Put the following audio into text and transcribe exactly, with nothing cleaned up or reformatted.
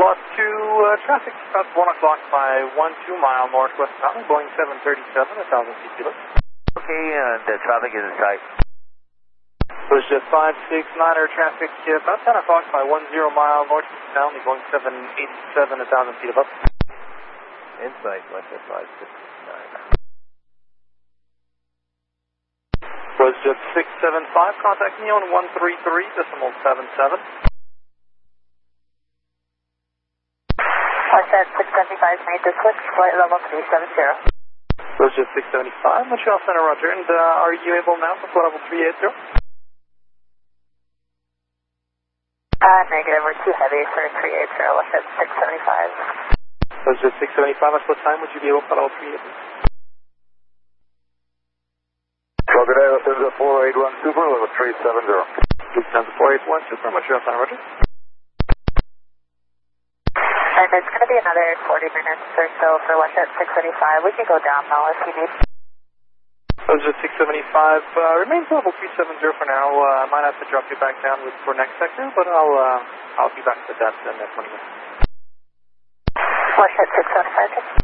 Lot two, uh, traffic about one o'clock by one two mile northwest bound, Boeing seven thirty-seven, one thousand feet below. Okay, and the traffic is in sight. Push jet five six niner traffic uh, about ten o'clock by one zero mile northwest bound, Boeing seven eighty-seven, one thousand feet above. In sight, West Jet five six nine. Push jet six seven five, contact me on one three three decimal seven seven. Westjet six seventy-five made the switch, flight level three seven zero. Push jet six seventy-five, Montreal Center, Roger. And uh, are you able now for flight level three eighty? Uh, negative, we're too heavy for three eighty, Westjet six seventy-five. Push jet six seventy-five, at what time would you be able for flight level three eighty? Crocodile, this is a four eight one Super, level three seven zero. Please down to four eight one Super, Montreal Center, Roger. And it's going to be another forty minutes or so for Westjet six seventy-five. We can go down now if you need. Push six seventy-five, uh, remains level three seven zero for now. I uh, might have to drop you back down with, for next sector, but I'll uh, I'll be back to that in the next twenty minutes. Westjet six seventy-five.